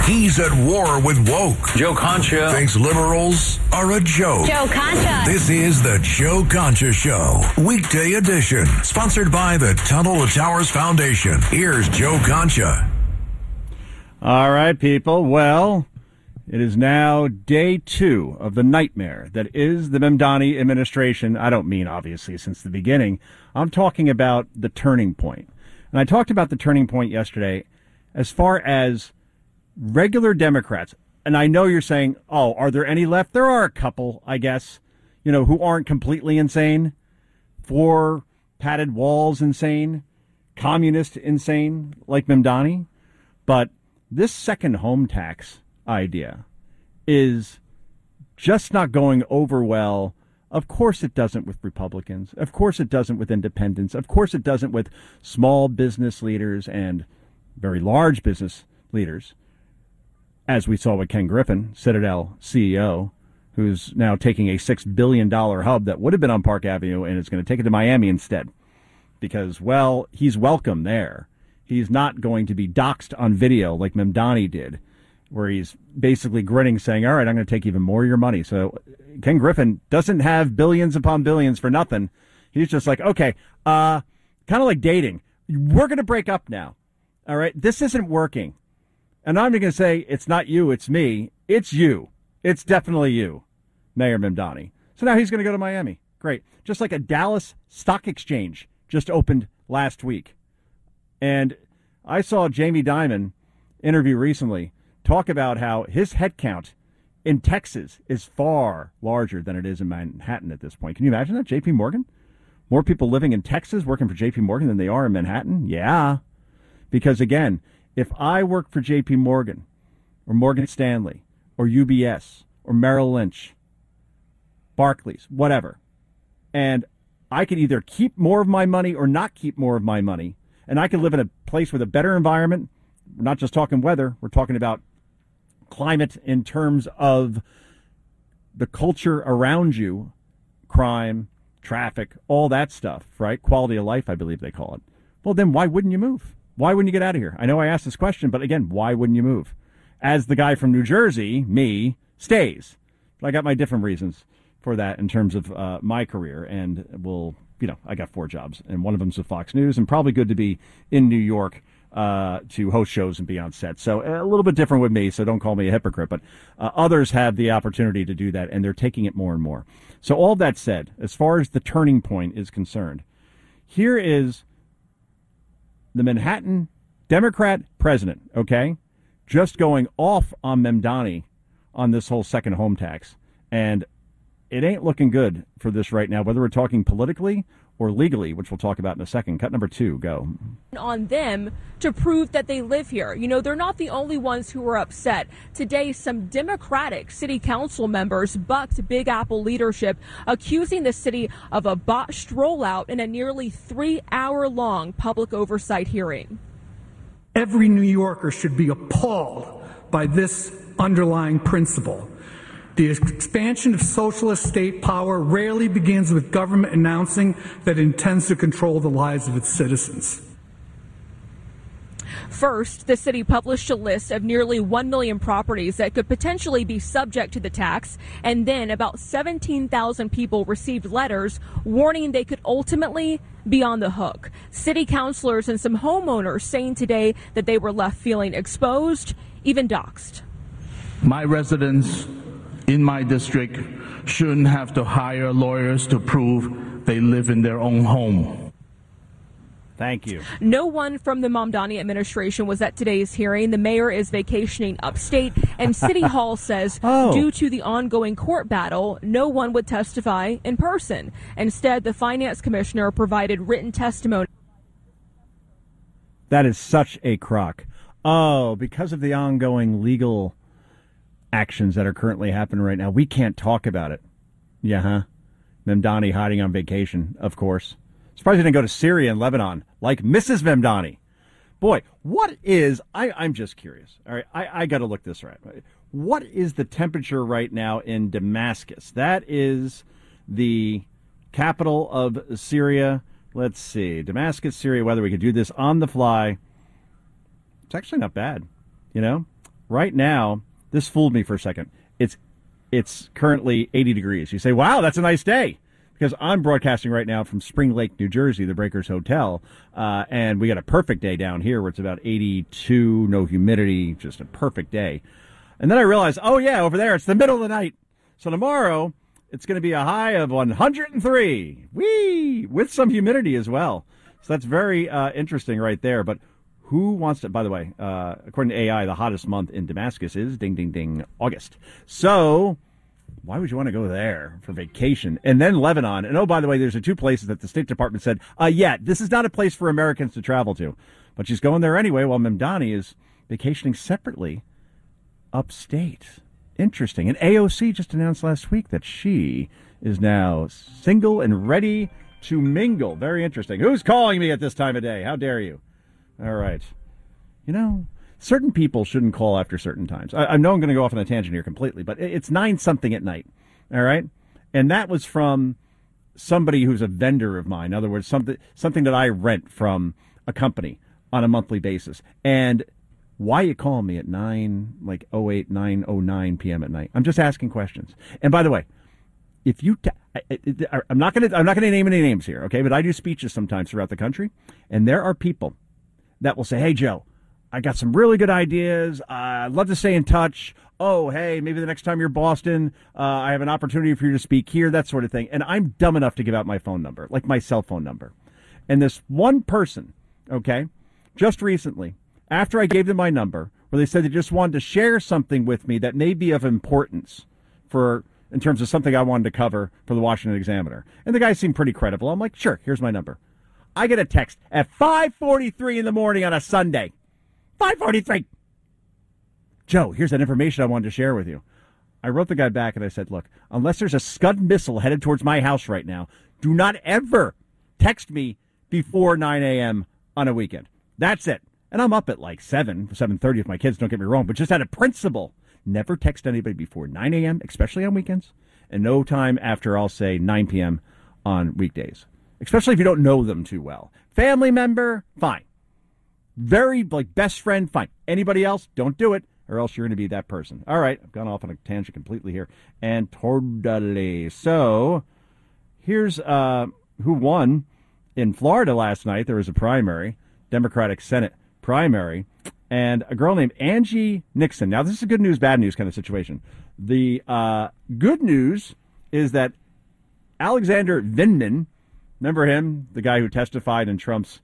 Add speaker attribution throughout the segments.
Speaker 1: He's at war with woke.
Speaker 2: Joe Concha
Speaker 1: thinks liberals are a joke.
Speaker 3: Joe Concha.
Speaker 1: This is the Joe Concha Show, weekday edition, sponsored by the Tunnel to Towers Foundation. Here's Joe Concha.
Speaker 4: All right, people. Well, it is now day 2 of the nightmare that is the Mamdani administration. I don't mean, obviously, since the beginning. I'm talking about the turning point. And I talked about the turning point yesterday as far as regular Democrats. And I know you're saying, oh, are there any left? There are a couple, I guess, who aren't completely insane. 4 padded walls insane. Communist insane, like Mamdani. But this second home tax idea is just not going over well. Of course it doesn't with Republicans. Of course it doesn't with independents. Of course it doesn't with small business leaders and very large business leaders, as we saw with Ken Griffin, Citadel CEO, who's now taking a $6 billion hub that would have been on Park Avenue and is going to take it to Miami instead because, well, he's welcome there. He's not going to be doxxed on video like Mamdani did, where he's basically grinning saying, all right, I'm going to take even more of your money. So Ken Griffin doesn't have billions upon billions for nothing. He's just like, okay, kind of like dating. We're going to break up now. All right, this isn't working. And I'm going to say it's not you, it's me. It's you. It's definitely you, Mayor Mamdani. So now he's going to go to Miami. Great. Just like a Dallas Stock Exchange just opened last week. And I saw Jamie Dimon interview recently talk about how his headcount in Texas is far larger than it is in Manhattan at this point. Can you imagine that? JP Morgan? More people living in Texas working for JP Morgan than they are in Manhattan? Yeah. Because again, if I work for JP Morgan or Morgan Stanley or UBS or Merrill Lynch, Barclays, whatever, and I can either keep more of my money or not keep more of my money, and I can live in a place with a better environment. We're not just talking weather. We're talking about climate in terms of the culture around you, crime, traffic, all that stuff, right? Quality of life, I believe they call it. Well, then why wouldn't you move? Why wouldn't you get out of here? I know I asked this question, but again, why wouldn't you move? As the guy from New Jersey, me, stays. But I got my different reasons for that in terms of my career, and I got 4 jobs, and one of them's with Fox News, and probably good to be in New York to host shows and be on set. So a little bit different with me, so don't call me a hypocrite, but others have the opportunity to do that, and they're taking it more and more. So all that said, as far as the turning point is concerned, here is the Manhattan Democrat president, okay, just going off on Mamdani on this whole second home tax. And it ain't looking good for this right now, whether we're talking politically or legally, which we'll talk about in a second. Cut number 2, go.
Speaker 5: On them to prove that they live here. They're not the only ones who are upset. Today, some Democratic city council members bucked Big Apple leadership, accusing the city of a botched rollout in a nearly 3-hour-long public oversight hearing.
Speaker 6: Every New Yorker should be appalled by this underlying principle. The expansion of socialist state power rarely begins with government announcing that it intends to control the lives of its citizens.
Speaker 5: First, the city published a list of nearly 1 million properties that could potentially be subject to the tax, and then about 17,000 people received letters warning they could ultimately be on the hook. City councilors and some homeowners saying today that they were left feeling exposed, even doxxed.
Speaker 7: My residents in my district shouldn't have to hire lawyers to prove they live in their own home.
Speaker 4: Thank you.
Speaker 5: No one from the Mamdani administration was at today's hearing. The mayor is vacationing upstate, and City Hall says due to the ongoing court battle, no one would testify in person. Instead, the finance commissioner provided written testimony.
Speaker 4: That is such a crock. Oh, because of the ongoing legal actions that are currently happening right now, we can't talk about it. Yeah, huh? Mamdani hiding on vacation, of course. Surprised he didn't go to Syria and Lebanon like Mrs. Mamdani. Boy, what is, I'm just curious. All right, I got to look this right. What is the temperature right now in Damascus? That is the capital of Syria. Let's see. Damascus, Syria, weather. We could do this on the fly. It's actually not bad, right now, this fooled me for a second. It's currently 80 degrees. You say, wow, that's a nice day. Because I'm broadcasting right now from Spring Lake, New Jersey, the Breakers Hotel, and we got a perfect day down here where it's about 82, no humidity, just a perfect day. And then I realized, oh, yeah, over there, it's the middle of the night. So tomorrow, it's going to be a high of 103, whee, with some humidity as well. So that's very interesting right there. But who wants to, by the way, according to AI, the hottest month in Damascus is, ding, ding, ding, August. So why would you want to go there for vacation? And then Lebanon. And, oh, by the way, there's the two places that the State Department said, yeah, this is not a place for Americans to travel to. But she's going there anyway while Mamdani is vacationing separately upstate. Interesting. And AOC just announced last week that she is now single and ready to mingle. Very interesting. Who's calling me at this time of day? How dare you? All right. You know, certain people shouldn't call after certain times. I know I'm going to go off on a tangent here completely, but it's 9-something at night, all right? And that was from somebody who's a vendor of mine. In other words, something that I rent from a company on a monthly basis. And why you calling me at 9:09 p.m. at night? I'm just asking questions. And by the way, if you I'm not going to name any names here, okay? But I do speeches sometimes throughout the country, and there are people that will say, hey, Joe, I got some really good ideas. I'd love to stay in touch. Oh, hey, maybe the next time you're in Boston, I have an opportunity for you to speak here, that sort of thing. And I'm dumb enough to give out my phone number, like my cell phone number. And this one person, okay, just recently, after I gave them my number, where they said they just wanted to share something with me that may be of importance in terms of something I wanted to cover for the Washington Examiner. And the guy seemed pretty credible. I'm like, sure, here's my number. I get a text at 5:43 in the morning on a Sunday. 5:43. Joe, here's that information I wanted to share with you. I wrote the guy back and I said, look, unless there's a Scud missile headed towards my house right now, do not ever text me before 9 a.m. on a weekend. That's it. And I'm up at like 7:30 if my kids don't get me wrong, but just out of principle, never text anybody before 9 a.m., especially on weekends, and no time after, I'll say, 9 p.m. on weekdays, especially if you don't know them too well. Family member, fine. Very, best friend, fine. Anybody else, don't do it, or else you're going to be that person. All right, I've gone off on a tangent completely here. And totally. So, here's who won in Florida last night. There was a primary, Democratic Senate primary, and a girl named Angie Nixon. Now, this is a good news, bad news kind of situation. The good news is that Alexander Vindman, remember him, the guy who testified in Trump's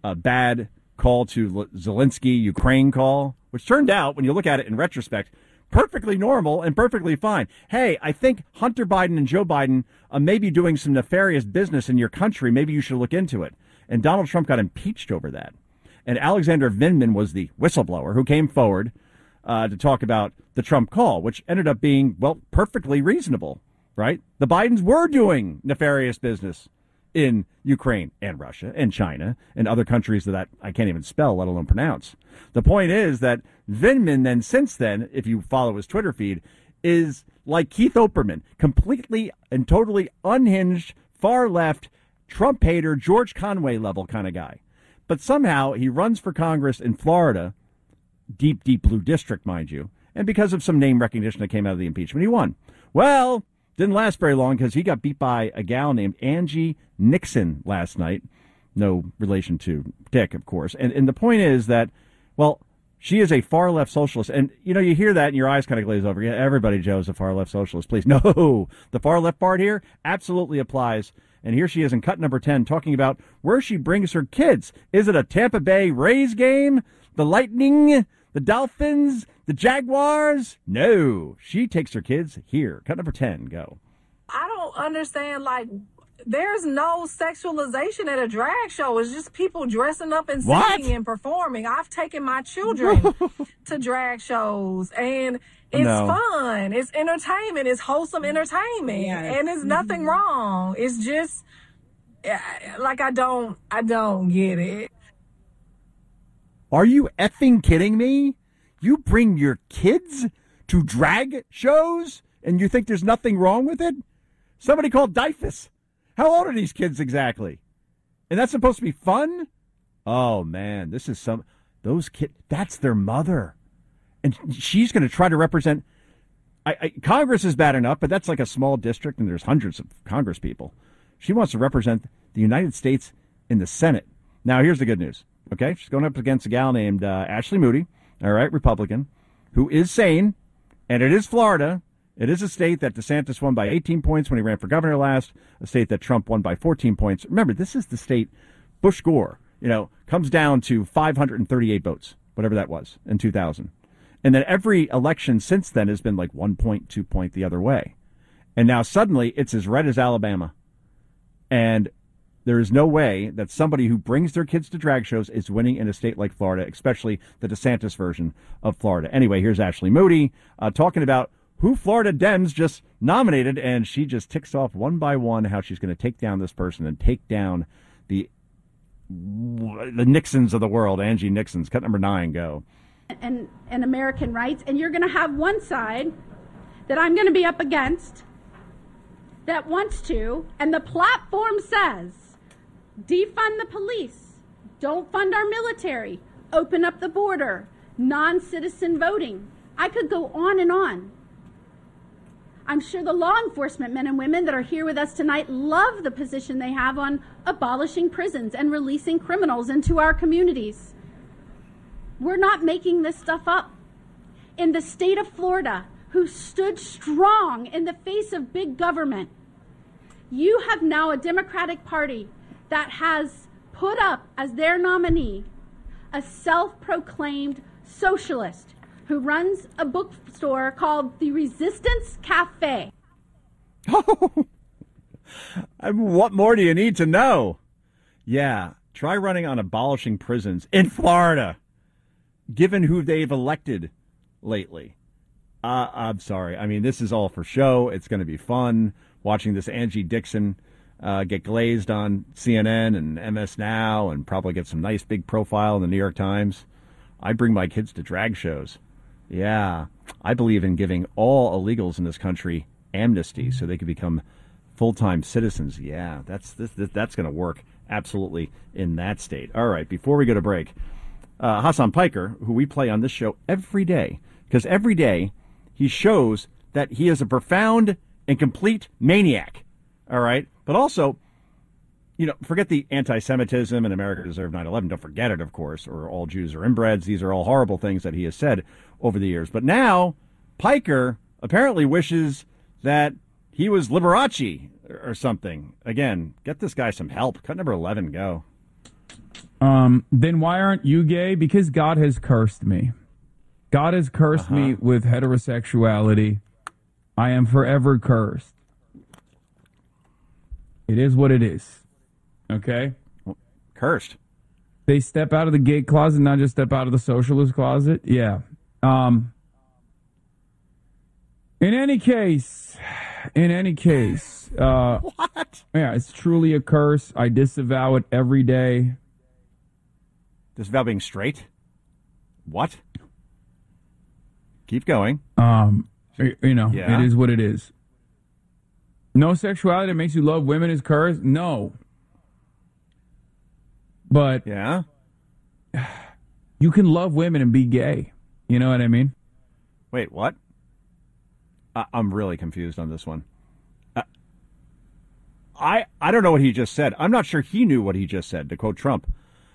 Speaker 4: bad call to Zelensky, Ukraine call, which turned out, when you look at it in retrospect, perfectly normal and perfectly fine. Hey, I think Hunter Biden and Joe Biden may be doing some nefarious business in your country. Maybe you should look into it. And Donald Trump got impeached over that. And Alexander Vindman was the whistleblower who came forward to talk about the Trump call, which ended up being, well, perfectly reasonable, right? The Bidens were doing nefarious business in Ukraine and Russia and China and other countries that I can't even spell, let alone pronounce. The point is that Vindman then, since then, if you follow his Twitter feed, is like Keith Olbermann, completely and totally unhinged, far left, Trump hater, George Conway level kind of guy. But somehow he runs for Congress in Florida, deep, deep blue district, mind you, and because of some name recognition that came out of the impeachment, he won. Well, didn't last very long because he got beat by a gal named Angie Nixon last night. No relation to Dick, of course. And the point is that, well, she is a far-left socialist. And, you know, you hear that and your eyes kind of glaze over. Yeah, everybody, Joe, is a far-left socialist. Please, no. The far-left part here absolutely applies. And here she is in cut number 10 talking about where she brings her kids. Is it a Tampa Bay Rays game? The Lightning? The Dolphins? The Jaguars? No. She takes her kids here. Cut number 10. Go.
Speaker 2: I don't understand, there's no sexualization at a drag show. It's just people dressing up and singing and performing. I've taken my children to drag shows, and it's fun. It's entertainment. It's wholesome entertainment, and there's nothing wrong. It's just I don't get it.
Speaker 4: Are you effing kidding me? You bring your kids to drag shows, and you think there's nothing wrong with it? Somebody called DYFUS. How old are these kids exactly? And that's supposed to be fun? Oh, man, this is those kids, that's their mother. And she's going to try to represent. Congress is bad enough, but that's like a small district, and there's hundreds of Congress people. She wants to represent the United States in the Senate. Now, here's the good news. Okay, she's going up against a gal named Ashley Moody, all right, Republican, who is sane, and it is Florida. It is a state that DeSantis won by 18 points when he ran for governor last, a state that Trump won by 14 points. Remember, this is the state Bush Gore, comes down to 538 votes, whatever that was, in 2000. And then every election since then has been like 1 point, 2 point the other way. And now suddenly it's as red as Alabama. And there is no way that somebody who brings their kids to drag shows is winning in a state like Florida, especially the DeSantis version of Florida. Anyway, here's Ashley Moody talking about who Florida Dems just nominated, and she just ticks off one by one how she's going to take down this person and take down the Nixons of the world. Angie Nixon's cut number 9, go.
Speaker 3: And American rights, and you're going to have one side that I'm going to be up against that wants to, and the platform says, defund the police, don't fund our military, open up the border, non-citizen voting. I could go on and on. I'm sure the law enforcement men and women that are here with us tonight love the position they have on abolishing prisons and releasing criminals into our communities. We're not making this stuff up. In the state of Florida, who stood strong in the face of big government, you have now a Democratic Party that has put up as their nominee a self-proclaimed socialist who runs a bookstore called the Resistance Cafe.
Speaker 4: Oh, what more do you need to know? Yeah, try running on abolishing prisons in Florida, given who they've elected lately. I'm sorry. I mean, this is all for show. It's going to be fun watching this Angie Dixon get glazed on CNN and MS Now and probably get some nice big profile in the New York Times. I bring my kids to drag shows. Yeah, I believe in giving all illegals in this country amnesty so they can become full-time citizens. Yeah, that's going to work absolutely in that state. All right, before we go to break, Hassan Piker, who we play on this show every day, because every day he shows that he is a profound and complete maniac. All right, but also, forget the anti-Semitism and America deserved 9/11. Don't forget it, of course, or all Jews are inbreds. These are all horrible things that he has said over the years. But now, Piker apparently wishes that he was Liberace or something. Again, get this guy some help. Cut number 11, go.
Speaker 8: Then why aren't you gay? Because God has cursed me. God has cursed me with heterosexuality. I am forever cursed. It is what it is. Okay?
Speaker 4: Cursed.
Speaker 8: They step out of the gay closet, not just step out of the socialist closet. Yeah. In any case,
Speaker 4: what?
Speaker 8: Yeah, it's truly a curse. I disavow it every day.
Speaker 4: Disavow being straight? What? Keep going.
Speaker 8: Yeah. It is what it is. No sexuality that makes you love women is cursed? No. But
Speaker 4: yeah,
Speaker 8: you can love women and be gay. You know what I mean?
Speaker 4: Wait, what? I'm really confused on this one. I don't know what he just said. I'm not sure he knew what he just said, to quote Trump.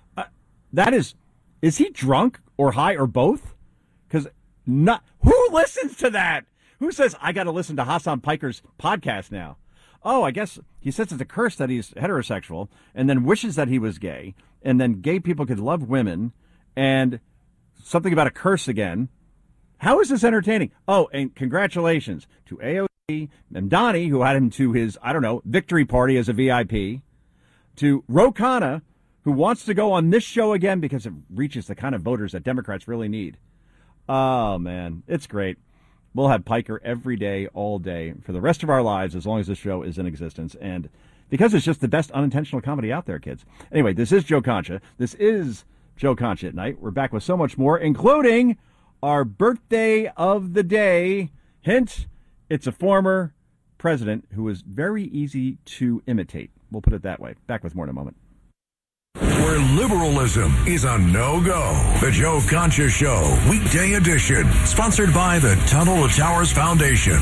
Speaker 4: Is he drunk or high or both? Because who listens to that? Who says, I got to listen to Hassan Piker's podcast now? Oh, I guess he says it's a curse that he's heterosexual and then wishes that he was gay, and then gay people could love women, and something about a curse again. How is this entertaining? Oh, and congratulations to AOC, Mamdani, who had him to his, victory party as a VIP, to Ro Khanna, who wants to go on this show again because it reaches the kind of voters that Democrats really need. Oh, man, it's great. We'll have Piker every day, all day, for the rest of our lives, as long as this show is in existence. And because it's just the best unintentional comedy out there, kids. Anyway, this is Joe Concha. This is Joe Concha at Night. We're back with so much more, including our birthday of the day. Hint, it's a former president who was very easy to imitate. We'll put it that way. Back with more in a moment.
Speaker 1: Where liberalism is a no-go. The Joe Concha Show, weekday edition. Sponsored by the Tunnel to Towers Foundation.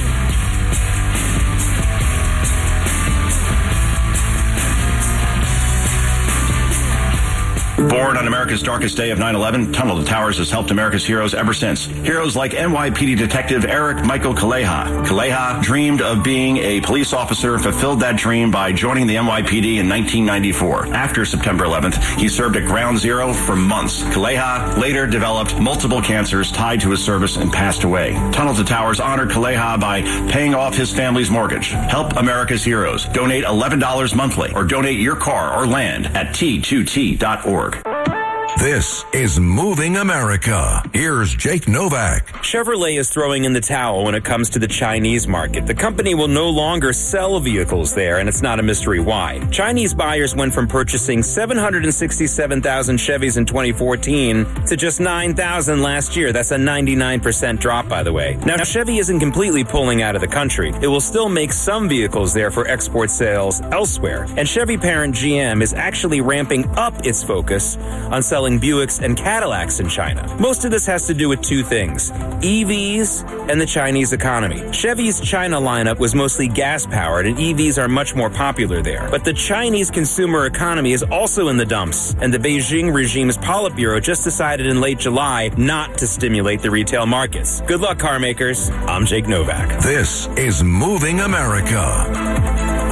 Speaker 9: Born on America's darkest day of 9/11, Tunnel to Towers has helped America's heroes ever since. Heroes like NYPD Detective Eric Michael Kaleha. Kaleha dreamed of being a police officer, fulfilled that dream by joining the NYPD in 1994. After September 11th, he served at Ground Zero for months. Kaleha later developed multiple cancers tied to his service and passed away. Tunnel to Towers honored Kaleha by paying off his family's mortgage. Help America's heroes. Donate $11 monthly or donate your car or land at T2T.org.
Speaker 1: This is Moving America. Here's Jake Novak.
Speaker 10: Chevrolet is throwing in the towel when it comes to the Chinese market. The company will no longer sell vehicles there, and it's not a mystery why. Chinese buyers went from purchasing 767,000 Chevys in 2014 to just 9,000 last year. That's a 99% drop, by the way. Now, Chevy isn't completely pulling out of the country. It will still make some vehicles there for export sales elsewhere. And Chevy parent GM is actually ramping up its focus on selling Buicks and Cadillacs in China. Most of this has to do with two things: EVs and the Chinese economy. Chevy's China lineup was mostly gas-powered, and EVs are much more popular there. But the Chinese consumer economy is also in the dumps, and the Beijing regime's Politburo just decided in late July not to stimulate the retail markets. Good luck, car makers. I'm Jake Novak.
Speaker 1: This is Moving America.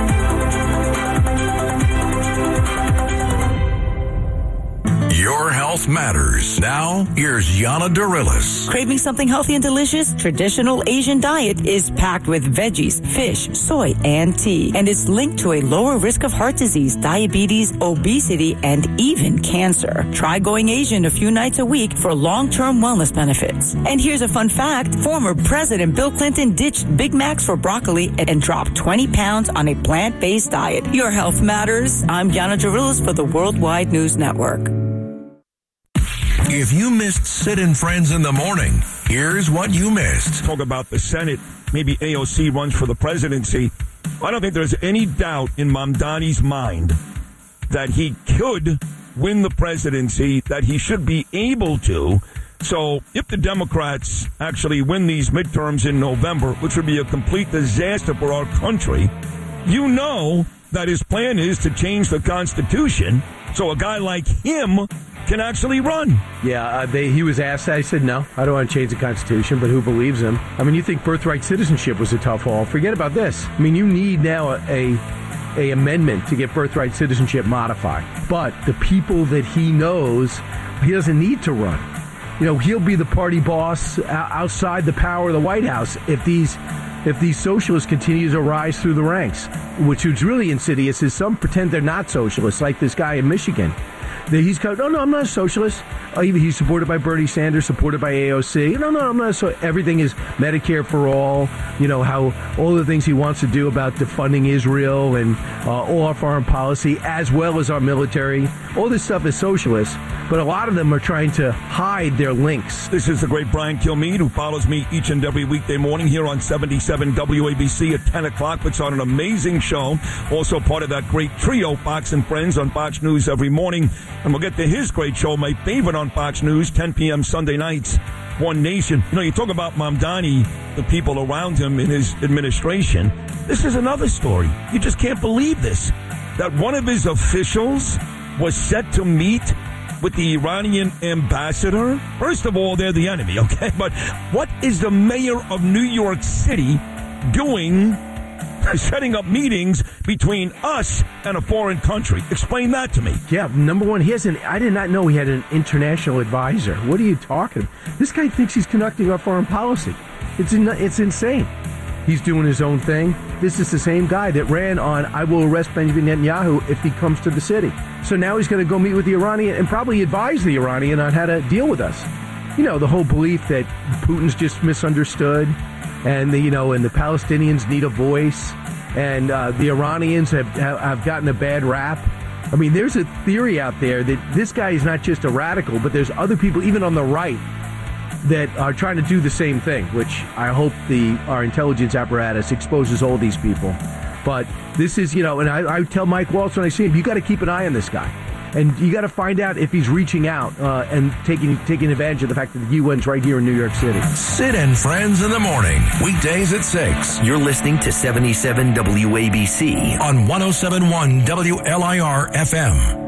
Speaker 1: Your health matters. Now, here's Yana Darilis.
Speaker 11: Craving something healthy and delicious? Traditional Asian diet is packed with veggies, fish, soy, and tea. And it's linked to a lower risk of heart disease, diabetes, obesity, and even cancer. Try going Asian a few nights a week for long-term wellness benefits. And here's a fun fact. Former President Bill Clinton ditched Big Macs for broccoli and dropped 20 pounds on a plant-based diet. Your health matters. I'm Yana Darilis for the Worldwide News Network.
Speaker 1: If you missed Sid and Friends in the morning, here's what you missed.
Speaker 12: Talk about the Senate. Maybe AOC runs for the presidency. I don't think there's any doubt in Mamdani's mind that he could win the presidency, that he should be able to. So if the Democrats actually win these midterms in November, which would be a complete disaster for our country, you know that his plan is to change the Constitution so a guy like him can actually run.
Speaker 13: Yeah, he was asked that. He said, no, I don't want to change the Constitution, but who believes him? I mean, you think birthright citizenship was a tough haul. Forget about this. I mean, you need now a amendment to get birthright citizenship modified. But the people that he knows, he doesn't need to run. You know, he'll be the party boss outside the power of the White House if these socialists continue to rise through the ranks, which is really insidious is some pretend they're not socialists, like this guy in Michigan. He's going, no, I'm not a socialist. He's supported by Bernie Sanders, supported by AOC. No, I'm not. So everything is Medicare for all. You know, how all the things he wants to do about defunding Israel and all our foreign policy, as well as our military. All this stuff is socialist, but a lot of them are trying to hide their links.
Speaker 12: This is the great Brian Kilmeade, who follows me each and every weekday morning here on 77 WABC at 10 o'clock, puts on an amazing show. Also part of that great trio, Fox and Friends, on Fox News every morning. And we'll get to his great show, my favorite on Fox News, 10 p.m. Sunday nights, One Nation. You know, you talk about Mamdani, the people around him in his administration. This is another story. You just can't believe this. That one of his officials was set to meet with the Iranian ambassador. First of all, they're the enemy, okay? But what is the mayor of New York City doing, setting up meetings between us and a foreign country? Explain that to me.
Speaker 13: Yeah, number one, I did not know he had an international advisor. What are you talking about? This guy thinks he's conducting our foreign policy. It's insane. He's doing his own thing. This is the same guy that ran on, I will arrest Benjamin Netanyahu if he comes to the city. So now he's going to go meet with the Iranian and probably advise the Iranian on how to deal with us. You know, the whole belief that Putin's just misunderstood and the Palestinians need a voice and the Iranians have gotten a bad rap. I mean, there's a theory out there that this guy is not just a radical, but there's other people, even on the right, that are trying to do the same thing, which I hope our intelligence apparatus exposes all these people. But this is, and I tell Mike Waltz when I see him, you got to keep an eye on this guy. And you got to find out if he's reaching out and taking advantage of the fact that the UN's right here in New York City.
Speaker 1: Sid and Friends in the morning, weekdays at 6.
Speaker 14: You're listening to 77 WABC
Speaker 1: on 107.1 WLIR FM.